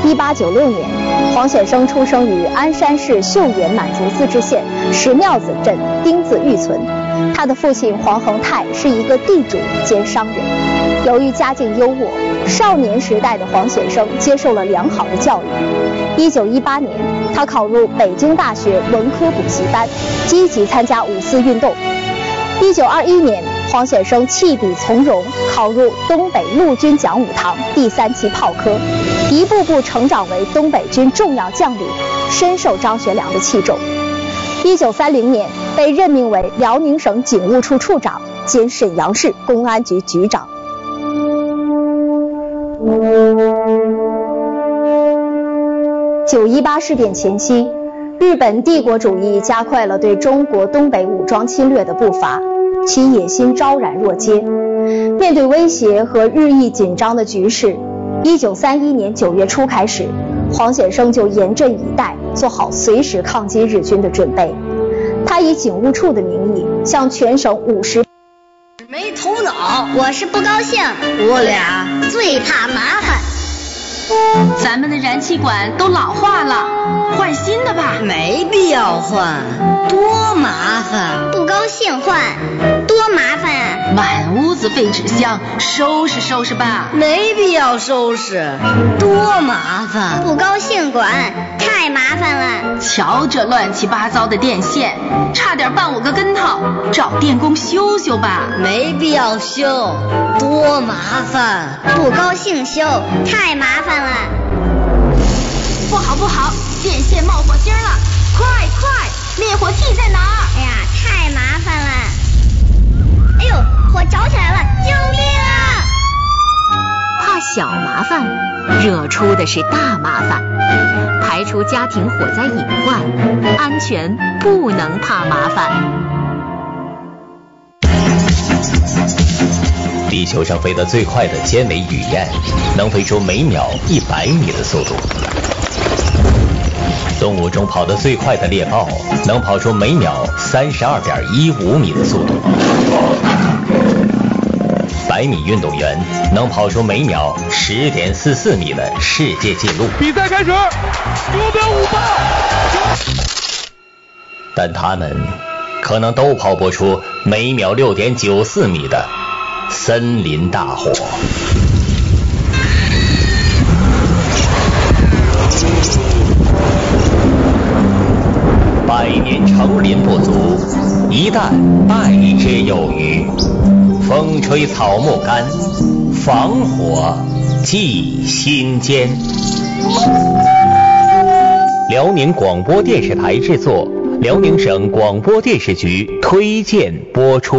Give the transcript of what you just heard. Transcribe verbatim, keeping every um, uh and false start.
一八九六年，黄显生出生于鞍山市秀源满族自治县石庙子镇丁字峪村。他的父亲黄恒泰是一个地主兼商人。由于家境优渥，少年时代的黄显生接受了良好的教育。一九一八年，他考入北京大学文科补习班，积极参加五四运动。一九二一年，黄显生弃笔从戎，考入东北陆军讲武堂第三期炮科，一步步成长为东北军重要将领，深受张学良的器重。一九三零年，被任命为辽宁省警务处处长兼沈阳市公安局局长。九一八事变前夕，日本帝国主义加快了对中国东北武装侵略的步伐，其野心昭然若揭。面对威胁和日益紧张的局势，一九三一年九月初开始，黄显生就严阵以待，做好随时抗击日军的准备。他以警务处的名义向全省五十没头脑， 我是不高兴， 我俩最怕麻烦。 咱们的燃气管都老化了，换新的吧。 没必要换，多麻烦。 不高兴换，多麻烦啊！ 满屋子废纸箱，收拾收拾吧。 没必要收拾，多麻烦。 不高兴管，太麻烦了。 瞧这乱七八糟的电线，差点绊我个跟头，找电工修修吧。 没必要修，多麻烦。 不高兴修，太麻烦了。 不好不好，电线冒火星了，快快，灭火器在哪儿？ 哎呀，太麻烦了。哎呦，火着起来了，救命啊！ 怕小麻烦，惹出的是大麻烦。排除家庭火灾隐患，安全不能怕麻烦。 地球上飞得最快的尖尾雨燕，能飞出每秒一百米的速度。动物中跑得最快的猎豹，能跑出每秒三十二点一五米的速度。百米运动员能跑出每秒十点四四米的世界纪录。 比赛开始，九秒五八。 但他们可能都跑不出每秒六点九四米的森林大火。百年成林不足，一旦败之有余。风吹草木干，防火记心间。辽宁广播电视台制作，辽宁省广播电视局推荐播出。